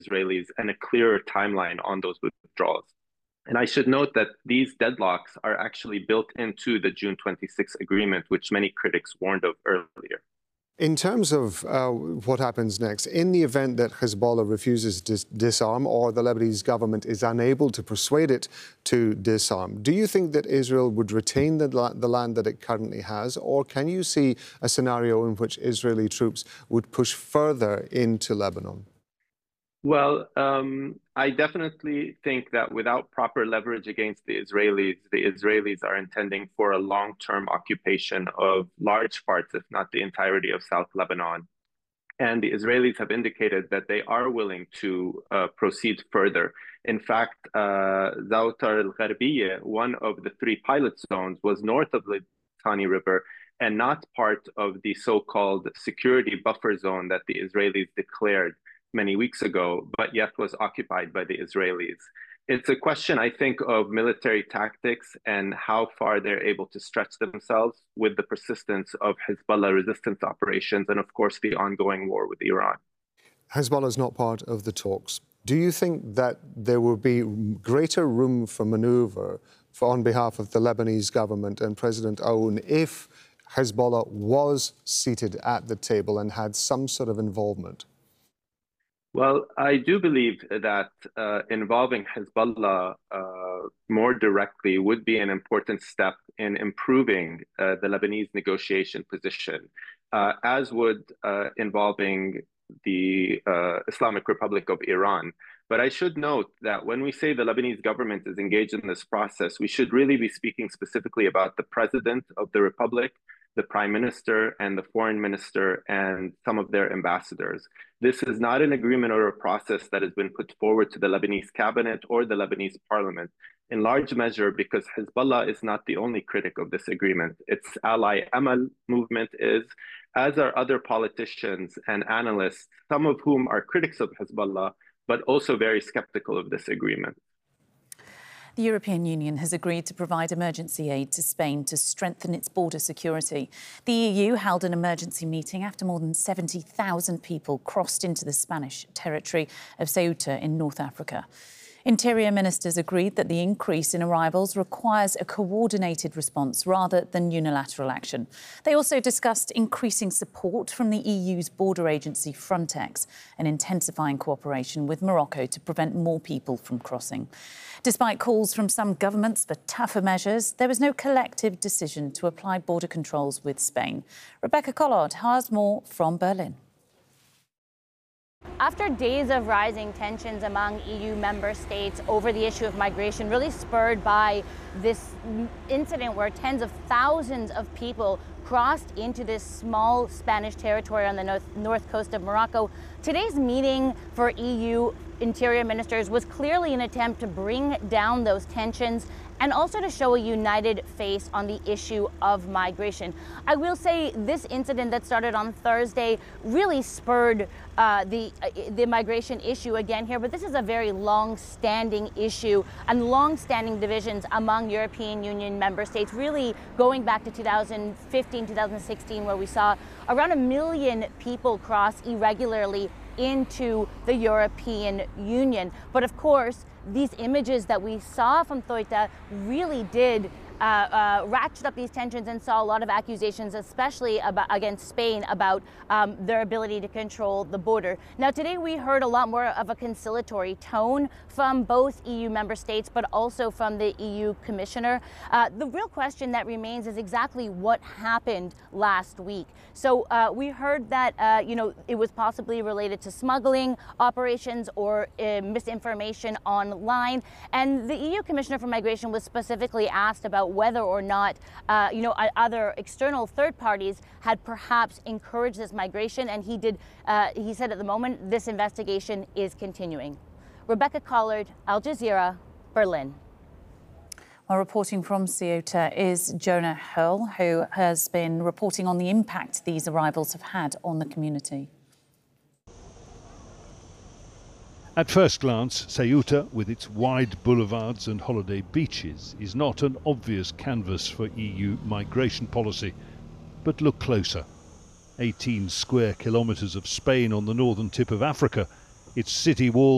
Israelis and a clearer timeline on those withdrawals. And I should note that these deadlocks are actually built into the June 26 agreement, which many critics warned of earlier. In terms of what happens next, in the event that Hezbollah refuses to disarm or the Lebanese government is unable to persuade it to disarm, do you think that Israel would retain the land that it currently has, or can you see a scenario in which Israeli troops would push further into Lebanon? Well, I definitely think that without proper leverage against the Israelis are intending for a long-term occupation of large parts, if not the entirety of South Lebanon. And the Israelis have indicated that they are willing to proceed further. In fact, Zawtar al-Gharbiyya, one of the 3 pilot zones, was north of the Litani River and not part of the so-called security buffer zone that the Israelis declared many weeks ago, but yet was occupied by the Israelis. It's a question, I think, of military tactics and how far they're able to stretch themselves with the persistence of Hezbollah resistance operations and, of course, the ongoing war with Iran. Hezbollah is not part of the talks. Do you think that there will be greater room for maneuver on behalf of the Lebanese government and President Aoun if Hezbollah was seated at the table and had some sort of involvement? Well, I do believe that involving Hezbollah more directly would be an important step in improving the Lebanese negotiation position, as would involving the Islamic Republic of Iran. But I should note that when we say the Lebanese government is engaged in this process, we should really be speaking specifically about the president of the republic, the prime minister and the foreign minister and some of their ambassadors. This is not an agreement or a process that has been put forward to the Lebanese cabinet or the Lebanese parliament, in large measure because Hezbollah is not the only critic of this agreement. Its ally Amal movement is, as are other politicians and analysts, some of whom are critics of Hezbollah, but also very skeptical of this agreement. The European Union has agreed to provide emergency aid to Spain to strengthen its border security. The EU held an emergency meeting after more than 70,000 people crossed into the Spanish territory of Ceuta in North Africa. Interior ministers agreed that the increase in arrivals requires a coordinated response rather than unilateral action. They also discussed increasing support from the EU's border agency Frontex and intensifying cooperation with Morocco to prevent more people from crossing. Despite calls from some governments for tougher measures, there was no collective decision to apply border controls with Spain. Rebecca Collard has more from Berlin. After days of rising tensions among EU member states over the issue of migration, really spurred by this incident where tens of thousands of people crossed into this small Spanish territory on the north coast of Morocco, today's meeting for EU interior ministers was clearly an attempt to bring down those tensions and also to show a united face on the issue of migration. I will say this incident that started on Thursday really spurred the migration issue again here, but this is a very long-standing issue and long-standing divisions among European Union member states, really going back to 2015, 2016, where we saw around 1 million people cross irregularly into the European Union. But of course, these images that we saw from Ceuta really did ratchet up these tensions and saw a lot of accusations, especially against Spain, about their ability to control the border. Now, today we heard a lot more of a conciliatory tone from both EU member states, but also from the EU Commissioner. The real question that remains is exactly what happened last week. So we heard that, it was possibly related to smuggling operations or misinformation online. And the EU Commissioner for Migration was specifically asked about whether or not, other external third parties had perhaps encouraged this migration. And he said at the moment, this investigation is continuing. Rebecca Collard, Al Jazeera, Berlin. Well, reporting from Ceuta is Jonah Hurl, who has been reporting on the impact these arrivals have had on the community. At first glance, Ceuta, with its wide boulevards and holiday beaches, is not an obvious canvas for EU migration policy. But look closer. 18 square kilometres of Spain on the northern tip of Africa, its city walls